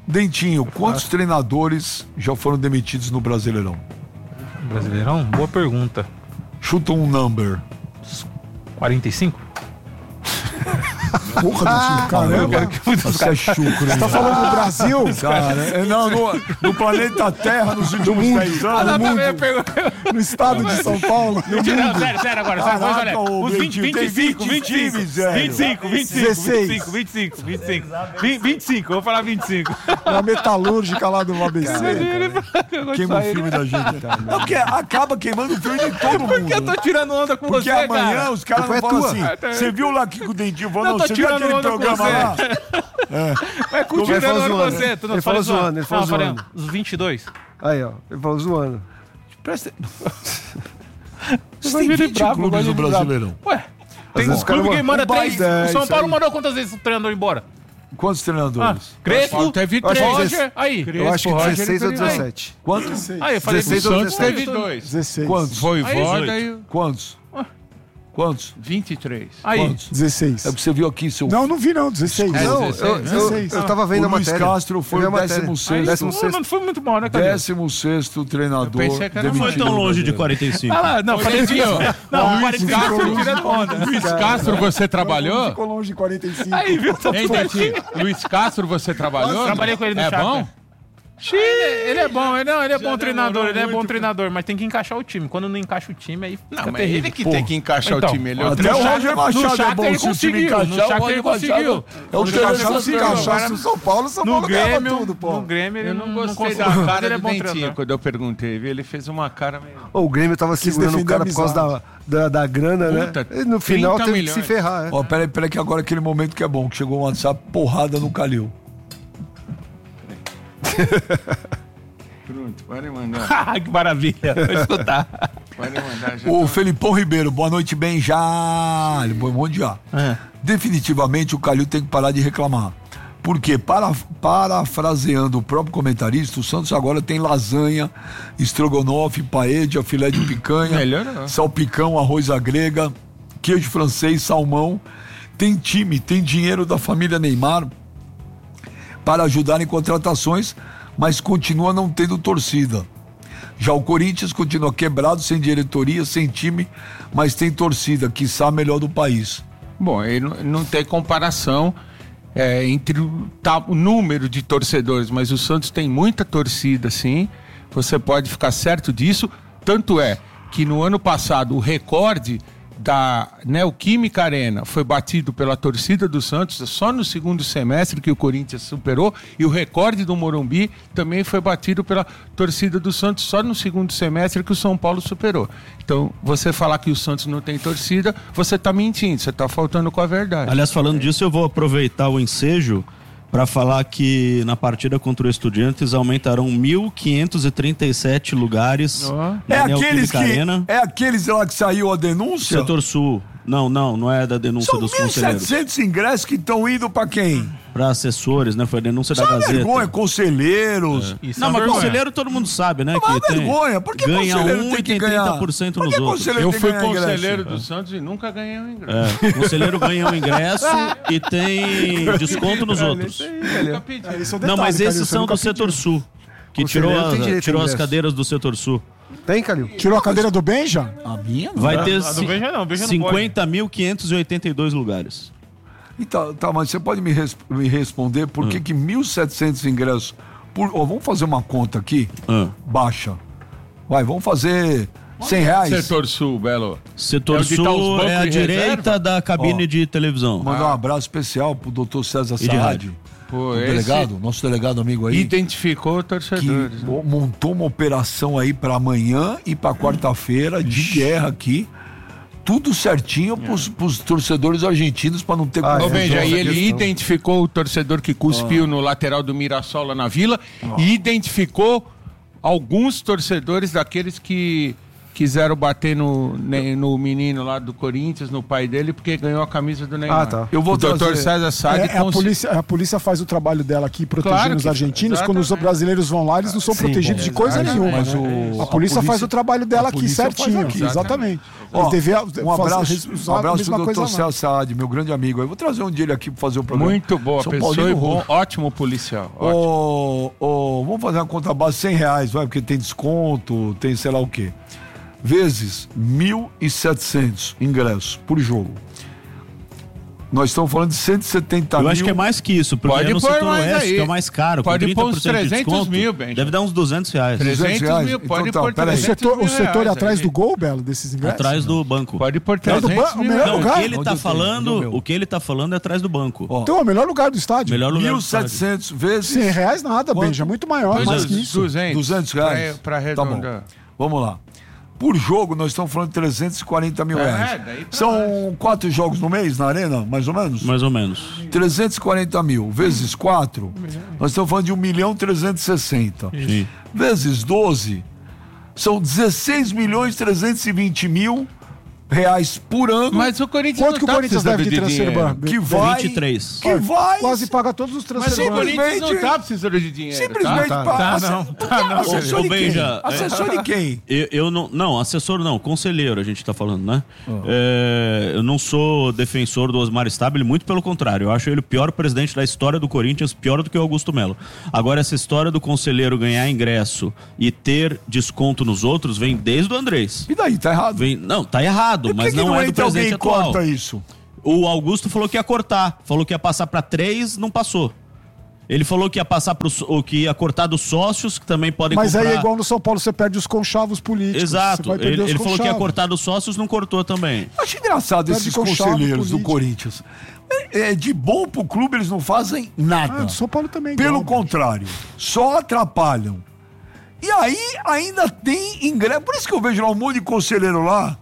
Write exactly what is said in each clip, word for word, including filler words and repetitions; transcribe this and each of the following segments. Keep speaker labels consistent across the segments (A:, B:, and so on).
A: Dentinho, quantos ah. treinadores já foram demitidos no Brasileirão?
B: Brasileirão? Boa pergunta.
A: Chuta um number.
B: quarenta e cinco?
A: Porra, ah, caramba, você é chucro. Você
C: tá falando do Brasil?
A: Cara, não, no, no planeta Terra, nos últimos dez anos,
C: no, mundo, no estado de São Paulo.
B: No não, sério, sério agora.
A: Caraca,
B: olha, os vinte, vinte e cinco, vinte e cinco, vinte e cinco, vinte e cinco, vinte e cinco, vinte e cinco, vinte e cinco, vou falar vinte e cinco.
C: Na metalúrgica lá do A B C.
A: Queima o filme da gente. Não, porque acaba queimando o filme de todo mundo.
B: Por que eu tô tirando onda com
A: porque
B: você,
A: Porque amanhã
B: cara?
A: os caras não falam assim, você viu lá que o Dentinho falou, não, você viu aquele programa lá?
B: É. Mas continuando onda com você. Tu não
D: ele falou zoando, ele falou zoando.
B: Os vinte e dois.
D: Aí, ó, ele falou zoando.
A: Presta... Você tem vinte bravo, clubes no Brasileirão.
B: Ué, tem um clube que manda três. O São Paulo mandou quantas vezes o treinador embora?
A: Quantos treinadores?
B: Ah, Crespo,
E: teve três.
B: Roger, aí.
D: Crespo, eu acho que dezesseis ou dezessete.
A: Quantos?
B: Aí, eu falei
E: dezesseis ou dezessete. Teve dois.
C: dezesseis.
A: Quantos?
E: Foi Voda e...
A: Quantos? Quantos?
E: vinte e três.
B: Aí.
A: Quantos?
C: dezesseis.
A: É porque você viu aqui seu...
C: Não, não vi não, dezesseis.
D: É, não, dezesseis. Eu, dezesseis. Eu, eu tava vendo
A: o
D: a matéria.
A: Luiz Castro foi o décimo sexto.
B: décimo sexto. Não foi muito bom, né, cara?
A: décimo sexto treinador.
F: Não foi tão longe de quarenta e cinco.
B: Ah lá, não, falei assim, ó. Não, Luiz Castro tirando onda.
E: Luiz Castro, você trabalhou?
C: Ficou longe de quarenta e cinco.
B: Aí, viu?
E: Hein, Dentinho? Luiz Castro, você trabalhou?
B: Trabalhei com ele no
E: É
B: Chapa.
E: bom?
B: Ele, ele é bom, ele, não, ele é bom treinador, ele é bom treinador, mas tem que encaixar o time. Quando não encaixa o time, aí fica
E: Não, mas
B: terrível.
E: ele que
B: Pô.
E: tem que encaixar
B: então,
E: o time. Ele é
A: até o Roger Machado é bom, se o time encaixar,
B: no Shakhtar ele conseguiu.
A: É o treinador
C: se encaixasse o São Paulo, o São
B: No
C: Paulo ganhava
B: Grêmio,
C: tudo, pô.
B: no Grêmio ele
E: Eu
B: não,
E: não
B: não
E: gostei
B: conseguiu.
E: da cara
B: Ele é
E: do
B: bom
E: Dentinho
B: treinador.
E: quando eu perguntei. Ele fez uma cara meio...
D: O Grêmio tava segurando o cara por causa da, da, da grana,
E: Puta,
D: né? E no final teve
E: milhões.
D: que se ferrar. É.
A: Ó, peraí, peraí que agora é aquele momento que é bom, que chegou um WhatsApp, porrada no Calil.
E: Pronto, pode mandar.
B: Que maravilha, vou escutar.
E: Pode mandar. Já
A: O
E: tô...
A: Felipão Ribeiro, boa noite, bem já. Ele põe um monte de já.
B: É.
A: Definitivamente o Calil tem que parar de reclamar. Porque, para, parafraseando o próprio comentarista, o Santos agora tem lasanha, estrogonofe, paella, filé de picanha,
E: Melhor não.
A: salpicão, arroz à grega, queijo francês, salmão. Tem time, tem dinheiro da família Neymar para ajudar em contratações, mas continua não tendo torcida. Já o Corinthians continua quebrado, sem diretoria, sem time, mas tem torcida, quiçá a melhor do país.
E: Bom, ele não, não tem comparação é, entre o, tá, o número de torcedores, mas o Santos tem muita torcida, sim. Você pode ficar certo disso. Tanto é que no ano passado o recorde da Neoquímica Arena foi batido pela torcida do Santos só no segundo semestre que o Corinthians superou, e o recorde do Morumbi também foi batido pela torcida do Santos só no segundo semestre que o São Paulo superou. Então, você falar que o Santos não tem torcida, você está mentindo, você está faltando com a verdade.
F: Aliás, falando disso, eu vou aproveitar o ensejo para falar que na partida contra o Estudiantes aumentarão mil quinhentos e trinta e sete lugares
A: oh.
F: na
A: é aqueles que
F: Arena.
A: É aqueles lá que saiu a denúncia?
F: Setor Sul. Não, não, não é da denúncia
A: São
F: dos
A: mil e
F: conselheiros.
A: setecentos ingressos que estão indo para quem?
F: Para assessores, né? Foi a denúncia
A: Só
F: da Gazeta.
A: vergonha, conselheiros.
F: É. Não, mas conselheiro todo mundo sabe, né?
A: Não,
F: que
A: mas
F: tem,
A: vergonha, por que
F: ganha
A: conselheiro
F: um
A: tem
F: e
A: que
F: tem
A: ganhar?
F: trinta por cento
A: Por
F: nos
A: que
F: outros.
A: conselheiro
E: Eu
A: tem
E: fui
A: que ganhar
E: conselheiro
A: ingresso?
E: do Santos e nunca ganhei um ingresso.
F: É, o conselheiro ganha um ingresso e tem desconto nos outros.
C: É,
F: Não, mas esses são do Setor Sul, que tirou, a, tirou as cadeiras do Setor Sul.
D: Tem, Calil?
C: Tirou a cadeira do Benja?
A: A minha não.
F: Vai ter
B: A do Benja não, Benja não
F: cinquenta mil quinhentos e oitenta e dois lugares.
A: Então, tá, mas você pode me, res- me responder por que
F: Hum.
A: que mil e setecentos ingressos por... Ó, vamos fazer uma conta aqui,
F: Hum.
A: baixa. Vai, vamos fazer cem reais.
E: Setor Sul, Belo.
F: Setor
E: É onde tá os
F: Sul
E: bancos
F: é a
E: de
F: direita
E: reserva?
F: da cabine
A: Ó,
F: de televisão.
A: Mandar um abraço especial pro doutor César
F: de
A: Saad,
F: rádio.
E: Pô,
A: o
E: esse
A: delegado, nosso delegado amigo aí,
E: identificou
A: que
E: torcedores. né?
A: montou uma operação aí pra amanhã e pra quarta-feira de guerra aqui. Tudo certinho pros, pros torcedores argentinos pra não ter
D: Ah,
E: Ô,
D: é,
E: Benja,
D: essa
E: e ele
D: questão.
E: identificou o torcedor que cuspiu no lateral do Mirassol lá na Vila e identificou alguns torcedores daqueles que quiseram bater no, no menino lá do Corinthians, no pai dele, porque ganhou a camisa do Neymar.
D: Ah, tá.
A: Eu vou
E: o doutor
A: trazer-
E: César Sade
C: É, é a,
E: cons-
C: polícia, a polícia faz o trabalho dela aqui protegendo
E: Claro
C: os
E: que-
C: argentinos. Quando os
E: exatamente.
C: brasileiros vão lá, eles não são
D: Sim,
C: protegidos de coisa
E: exatamente.
C: nenhuma.
A: Mas
C: né?
A: o-
C: a,
A: a
C: polícia
A: polícia-
C: faz o trabalho dela
A: a
C: aqui
A: polícia faz
C: certinho.
A: aqui.
C: Exatamente.
A: Ó,
C: Eles devia
A: um
C: fazer-
A: abraço,
C: usar
A: um
C: a
A: abraço
C: mesma
A: pro doutor
C: coisa lá.
A: César Saad, meu grande amigo. Eu vou trazer um dia ele aqui para fazer o programa.
E: Muito boa
A: São
E: pessoa
A: Paulino
E: e bom,
A: Roxo.
E: ótimo policial. Ótimo.
A: Ô, ô, vamos fazer uma conta base cem reais, vai, porque tem desconto, tem sei lá o quê. Vezes mil e setecentos ingressos por jogo. Nós estamos falando de cento e setenta
F: Eu
A: mil.
F: acho que é mais que isso, porque
E: Pode
F: é no
E: pôr
F: setor
E: mais
F: oeste,
E: aí.
F: que é o mais caro.
E: Pode
F: com
E: pôr
F: trinta por cento
E: uns
F: de
E: trezentos
F: desconto,
E: mil, Benja.
F: deve dar uns duzentos reais.
E: trezentos
A: reais.
E: mil,
A: Então
E: pode
A: tá,
E: pôr
A: peraí.
C: O
E: trezentos
C: setor,
E: mil
C: o setor
E: reais
C: atrás
E: aí.
C: do gol, Belo, desses ingressos?
F: Atrás do banco.
E: Pode pôr
C: Atrás do
E: trezentos
C: banco, o
E: mil
C: melhor
F: Não,
E: reais.
F: o
C: lugar?
F: que ele
A: Onde
F: tá
A: eu tenho?
F: falando,
A: No meu.
F: o que ele tá falando é atrás do banco.
A: Ó,
C: Então, é o melhor lugar do estádio.
F: Melhor lugar
A: mil
F: do
A: e
F: estádio.
A: setecentos vezes
C: cem reais nada,
A: Quanto?
C: Benja. Muito maior,
E: Pois
C: mais
E: é,
C: que isso.
E: duzentos.
A: duzentos reais.
E: Pra, pra
A: Tá bom.
E: arredondar.
A: Vamos lá. Por jogo, nós estamos falando de trezentos e quarenta mil
E: É,
A: reais.
E: daí pra
A: São quatro jogos no mês na arena, mais ou menos?
F: Mais ou menos.
A: trezentos e quarenta mil vezes quatro, nós estamos falando de um milhão trezentos e sessenta.
F: Sim.
A: Vezes doze, são dezesseis milhões trezentos e vinte mil reais por ano.
E: Mas o Corinthians
C: Quanto
E: não
C: que o
E: tá
C: Corinthians
E: precisando
C: deve de
E: de
C: transfer
E: dinheiro.
C: ban?
A: que vai.
F: vinte e três.
A: Que vai.
C: Quase paga todos os
E: Mas o
C: transfer ban.
E: Corinthians não
A: simplesmente-
E: tá precisando de dinheiro.
A: Simplesmente
E: tá?
A: para.
B: tá,
A: asse-
B: não,
A: Porque
B: tá, não,
A: assessor
F: Ô,
A: de quem?
F: Benja,
A: Assessor de quem?
F: Eu, eu não. Não, assessor não, conselheiro a gente tá falando, né? É, eu não sou defensor do Osmar Stabile, muito pelo contrário. Eu acho ele o pior presidente da história do Corinthians, pior do que o Augusto Melo. Agora, essa história do conselheiro ganhar ingresso e ter desconto nos outros vem desde o Andrés.
A: E daí, tá errado.
F: Vem, não, tá errado,
A: E por
F: mas
A: que que
F: não é do
A: entra alguém
F: presidente
A: e
F: atual.
A: corta isso?
F: O Augusto falou que ia cortar, falou que ia passar pra três, não passou. Ele falou que ia passar pro, só- o que ia cortar dos sócios, que também podem
C: Mas
F: comprar.
C: aí é igual no São Paulo, você perde os conchavos políticos. Você
F: Exato.
C: vai perder
F: Ele,
C: os
F: ele falou que ia
C: conchavos.
F: cortar dos sócios, não cortou também.
A: Acho engraçado
C: Perde
A: esses
C: conchavo
A: conselheiros do
C: político.
A: Corinthians. É, é, de bom pro clube eles não fazem nada.
C: Ah, do São Paulo também.
A: Pelo
C: igual.
A: contrário, só atrapalham. E aí ainda tem ingresso. Por isso que eu vejo lá um monte de conselheiro lá.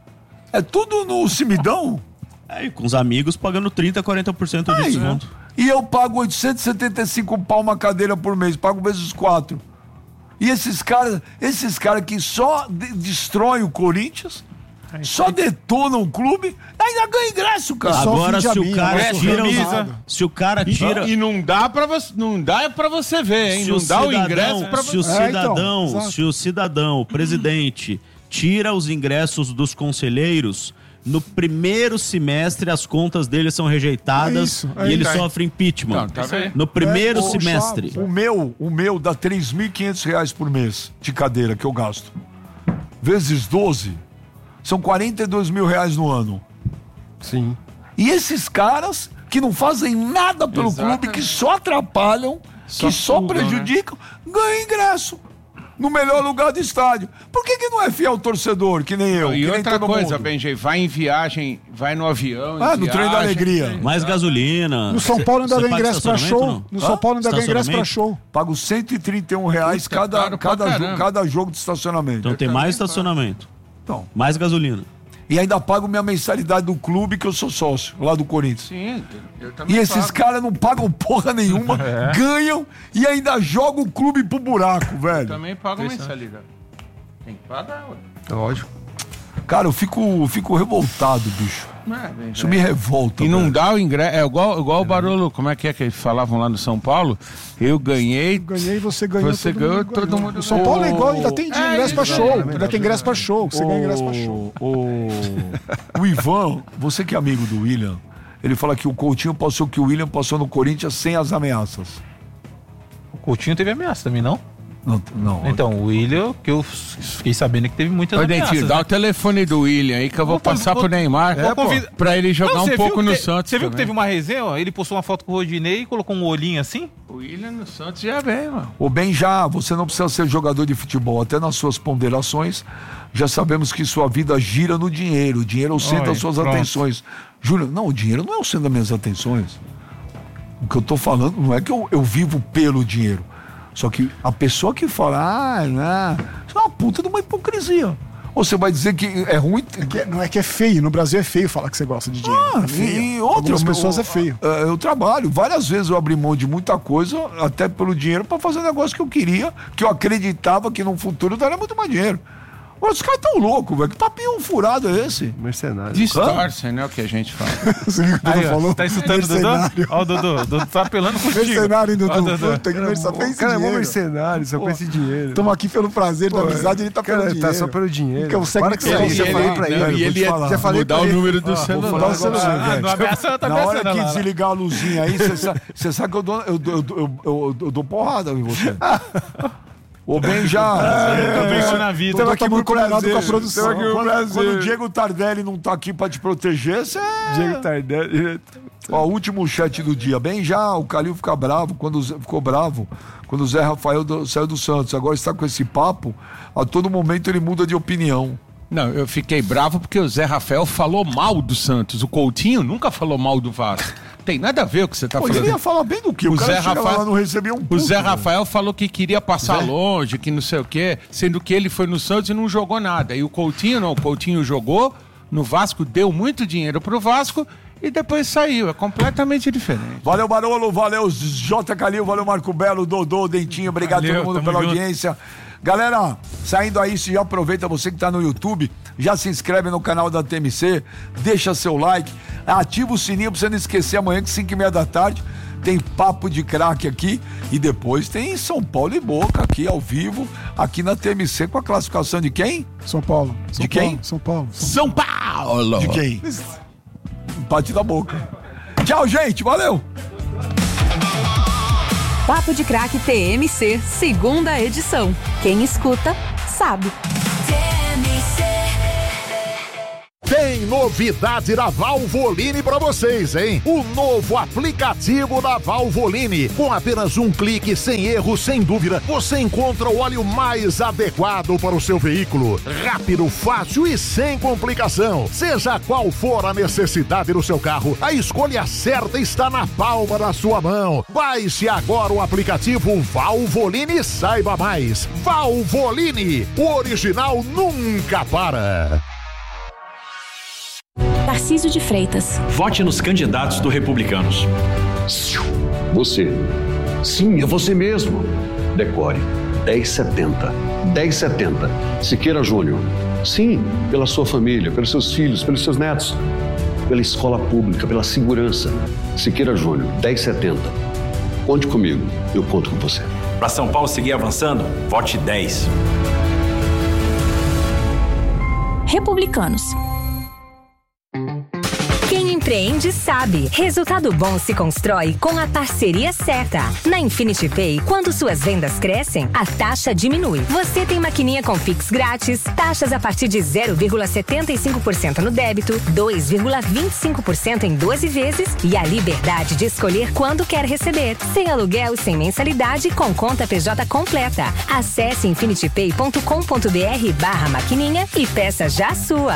A: É tudo no cimidão.
F: Aí, com os amigos pagando trinta, quarenta por cento de
A: Aí,
F: desconto.
A: E eu pago oitocentos e setenta e cinco pau uma cadeira por mês, pago vezes quatro. E esses caras, esses caras que só de- destroem o Corinthians, só detonam o clube, ainda ganha ingresso, cara.
C: Só
F: Agora,
C: fim de
F: se o
C: amigo,
F: cara
C: né?
F: tira os,
C: Camisa.
F: se o cara tira,
E: E não dá pra você, não dá pra você ver, hein?
F: se
E: Não
F: o
E: dá o
F: cidadão,
E: ingresso pra
F: se o
E: você.
C: É, então,
F: cidadão,
C: exato.
F: se o cidadão, o presidente, tira os ingressos dos conselheiros, no primeiro semestre as contas dele são rejeitadas
C: É isso, é
F: e ele
C: isso.
F: sofre impeachment.
E: Não, tá vendo?
F: No primeiro
C: É,
F: semestre.
C: conchavo.
A: O meu, o meu dá três mil e quinhentos reais por mês de cadeira que eu gasto. Vezes doze, são quarenta e dois mil reais no ano.
D: Sim.
A: E esses caras que não fazem nada pelo
E: Exatamente.
A: clube, que só atrapalham,
E: Só
A: que só
E: sugam,
A: prejudicam, ganham ingresso no melhor lugar do estádio. Por que, que não é fiel torcedor, que nem eu?
E: E
A: que nem
E: outra
A: todo
E: coisa,
A: mundo?
E: Benji, vai em viagem, vai no avião.
A: Ah,
E: em
A: no trem da
E: viagem.
A: alegria.
F: Mais gasolina.
C: No São Paulo ainda
F: Você
C: ganha
F: paga
C: ingresso pra
F: estacionamento,
C: show.
F: não?
C: No São Paulo ainda ganha ingresso pra
F: Estacionamento?
C: show.
A: Pago cento e trinta e um reais
E: Puta,
A: cada,
E: caro pra
A: cada, jo-
E: caramba.
A: cada jogo de estacionamento.
F: Então tem
E: também
F: mais
E: pago.
F: estacionamento,
A: Então,
F: mais gasolina.
A: e ainda pago minha mensalidade do clube, que eu sou sócio, lá do Corinthians.
E: Sim, eu também
A: E esses
E: pago.
A: caras não pagam porra nenhuma, ganham e ainda jogam o clube pro buraco, velho.
E: Também pago mensalidade. Tem que pagar, ué.
A: Lógico. Cara, eu fico, eu fico revoltado, bicho.
E: É, Benji,
A: Isso me revolta.
E: E não
A: velho.
E: dá o ingresso. É igual, igual o Barolo, como é que é que eles falavam lá no São Paulo? Eu ganhei.
C: Ganhei, você ganhou.
E: Você
C: todo
E: ganhou,
C: mundo
E: todo
C: ganhou.
E: mundo
C: O São
E: ganhou.
C: Paulo é igual, ainda tem
E: É
C: ingresso pra
E: isso,
C: show.
E: exatamente.
C: Ainda tem ingresso pra show. Você ganha ingresso pra show.
A: O, o Ivan, você que é amigo do William, ele fala que o Coutinho passou o que o William passou no Corinthians sem as ameaças.
B: O Coutinho teve ameaça também, não?
A: Não, não.
B: Então, o William, que eu fiquei sabendo que teve muitas
E: Ô,
B: ameaças.
E: Dentinho, dá
B: né?
E: o telefone do William aí que eu vou,
B: Vou-
E: passar
B: vou-
E: pro Neymar.
B: vou convidar-
E: Pra ele jogar
B: Não,
E: um
B: você
E: pouco
B: viu
E: no
B: que te-
E: Santos.
B: Você viu que
E: também.
B: teve uma resenha? Ó, ele postou uma foto com o Rodinei e colocou um olhinho assim?
E: O William no Santos já vem, mano.
A: O bem já, você não precisa ser jogador de futebol, até nas suas ponderações, já sabemos que sua vida gira no dinheiro, o dinheiro é o centro
B: Oi,
A: das suas
B: pronto.
A: atenções. Júlio, não, o dinheiro não é o centro das minhas atenções. O que eu tô falando não é que eu, eu vivo pelo dinheiro, só que a pessoa que fala, ah, não, isso é uma puta de uma hipocrisia. Ou você vai dizer que é ruim...
C: Que- Não é que é feio. No Brasil é feio falar que você gosta de dinheiro.
A: Ah,
C: é feio.
A: e outra,
C: Algumas
A: meu,
C: pessoas é feio.
A: é, Eu trabalho, várias vezes eu abri mão de muita coisa, até pelo dinheiro, para fazer um negócio que eu queria, que eu acreditava que no futuro daria muito mais dinheiro. Os caras tão loucos, velho. Que papinho furado é esse?
D: Mercenário.
E: Distorcem, né? O que a gente fala.
B: Aí, ó,
C: falou?
B: tá insultando o Dudu? Ó, o Dudu. O Dudu tá apelando contigo.
C: Mercenário, Dudu.
B: Ó, Dudu.
C: Puta que merda, só pensa em
D: O cara é mó
C: dinheiro.
D: mercenário, só pensa em dinheiro.
C: Estamos aqui pelo prazer da
D: Pô,
C: amizade, ele tá
D: cara,
C: pelo
D: tá
C: dinheiro.
D: só pelo dinheiro.
C: Porque consegue
D: Para que você
C: ele-
D: já
C: ele-
D: falei pra ele.
E: Não,
D: eu
E: e
D: vou
E: ele
D: te
E: ia
D: falar. Já falei
E: mudar
D: pra
E: o
D: ele.
E: número do
C: Vou
E: celular.
C: falar o celular,
B: Ah,
C: velho.
B: não ameaça, tá
A: Na hora
B: ameaçando
A: que
B: lá.
A: desligar a luzinha aí, você sabe, você sabe que eu dou, eu, dou- eu, dou- eu, eu, eu dou porrada em você. O Ben já.
B: Nunca pensou na vida.
C: Então, aqui muito combinado
A: prazer.
C: com a produção.
A: Então, aqui,
C: Quando-
A: quando, quando o Diego Tardelli não tá aqui pra te proteger, você.
D: Diego Tardelli.
A: Ó, último chat do dia. Bem já, o Calil fica bravo, quando o Zé- ficou bravo, quando o Zé Rafael do- saiu do Santos. Agora está com esse papo, a todo momento ele muda de opinião.
E: Não, eu fiquei bravo porque o Zé Rafael falou mal do Santos. O Coutinho nunca falou mal do Vasco. Tem nada a ver com o que você tá
A: Pô,
E: falando.
A: ele ia falar bem do quê? O,
E: O
A: cara
E: Zé
A: chega
E: Rafael-
A: lá não recebia um
E: O
A: puto,
E: Zé
A: velho.
E: Rafael falou que queria passar
A: Zé?
E: longe, que não sei o quê, sendo que ele foi no Santos e não jogou nada. E o Coutinho não, o Coutinho jogou no Vasco, deu muito dinheiro pro Vasco e depois saiu. É completamente diferente.
A: Valeu, Barolo, valeu, J. Calil, valeu, Marco Belo, Dodô, Dentinho, obrigado a
B: Valeu,
A: todo mundo
B: tamo
A: pela
B: junto.
A: audiência. Galera, saindo aí, se já aproveita, você que tá no YouTube, já se inscreve no canal da T M C, deixa seu like, ativa o sininho pra você não esquecer amanhã que cinco e meia da tarde tem papo de craque aqui e depois tem São Paulo e Boca aqui ao vivo, aqui na T M C com a classificação de quem?
C: São Paulo. São
A: De quem?
C: Paulo, São Paulo.
E: São Paulo!
A: De quem? Empate da Boca. Tchau, gente, valeu!
G: Papo de Craque T M C, segunda edição. Quem escuta, sabe.
H: Tem novidade da Valvoline pra vocês, hein? O novo aplicativo da Valvoline. Com apenas um clique, sem erro, sem dúvida, você encontra o óleo mais adequado para o seu veículo. Rápido, fácil e sem complicação. Seja qual for a necessidade do seu carro, a escolha certa está na palma da sua mão. Baixe agora o aplicativo Valvoline e saiba mais. Valvoline, o original nunca para.
I: Tarcísio de Freitas.
J: Vote nos candidatos do Republicanos. Você. Sim, é você mesmo. Decore. dez setenta. dez setenta. Siqueira Júnior. Sim, pela sua família, pelos seus filhos, pelos seus netos. Pela escola pública, pela segurança. Siqueira Júnior. dez setenta. Conte comigo. Eu conto com você.
K: Para São Paulo seguir avançando, vote dez.
I: Republicanos.
L: Quem empreende sabe. Resultado bom se constrói com a parceria certa. Na Infinity Pay, quando suas vendas crescem, a taxa diminui. Você tem maquininha com Pix grátis, taxas a partir de zero vírgula setenta e cinco por cento no débito, dois vírgula vinte e cinco por cento em doze vezes e a liberdade de escolher quando quer receber. Sem aluguel e sem mensalidade, com conta P J completa. Acesse infinitypay ponto com ponto br barra maquininha e peça já a sua.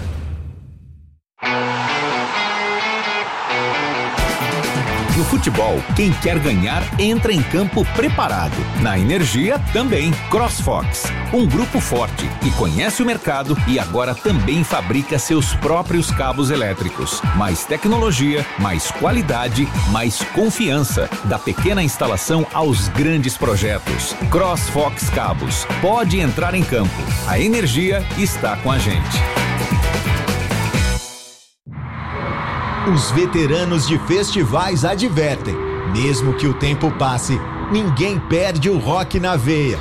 M: No futebol, quem quer ganhar entra em campo preparado. Na energia, também. CrossFox, um grupo forte que conhece o mercado e agora também fabrica seus próprios cabos elétricos. Mais tecnologia, mais qualidade, mais confiança. Da pequena instalação aos grandes projetos. CrossFox Cabos. Pode entrar em campo. A energia está com a gente.
N: Os veteranos de festivais advertem: mesmo que o tempo passe, ninguém perde o rock na veia.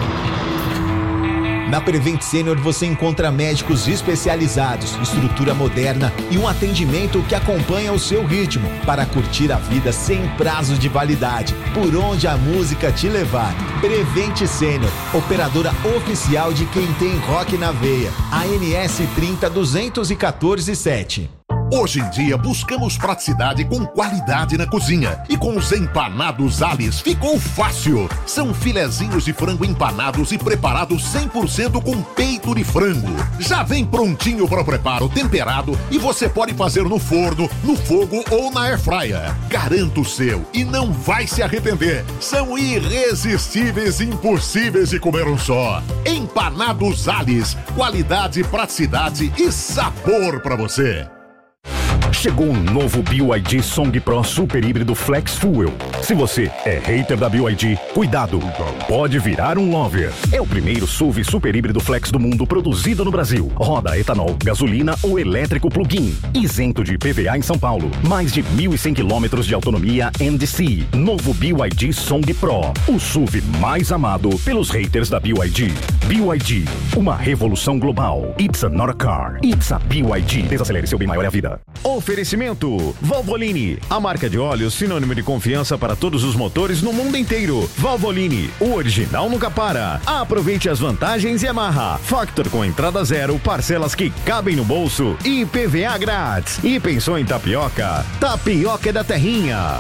N: Na Prevent Senior você encontra médicos especializados, estrutura moderna e um atendimento que acompanha o seu ritmo para curtir a vida sem prazo de validade, por onde a música te levar. Prevent Senior, operadora oficial de quem tem rock na veia. A N S trinta duzentos e quatorze sete.
H: Hoje em dia buscamos praticidade com qualidade na cozinha. E com os empanados Alice ficou fácil. São filezinhos de frango empanados e preparados cem por cento com peito de frango. Já vem prontinho para o preparo, temperado, e você pode fazer no forno, no fogo ou na airfryer. Garanta o seu e não vai se arrepender. São irresistíveis e impossíveis de comer um só. Empanados Alice, qualidade, praticidade e sabor para você.
O: Chegou um novo B Y D Song Pro Super Híbrido Flex Fuel. Se você é hater da B Y D, cuidado, pode virar um lover. É o primeiro S U V super híbrido flex do mundo produzido no Brasil. Roda etanol, gasolina ou elétrico plug-in. Isento de I P V A em São Paulo. Mais de mil e cem quilômetros de autonomia N D C. Novo B Y D Song Pro. O S U V mais amado pelos haters da B Y D. B Y D, uma revolução global. It's not a car, it's a B Y D. Desacelere, seu bem maior é a vida.
P: Oferecimento Valvoline, a marca de óleos sinônimo de confiança para todos os motores no mundo inteiro. Valvoline, o original nunca para. Aproveite as vantagens Yamaha. Factor com entrada zero, parcelas que cabem no bolso e I P V A grátis. E pensou em tapioca? Tapioca é da Terrinha.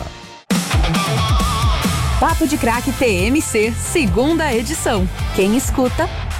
G: Papo de Craque T M C, segunda edição. Quem escuta,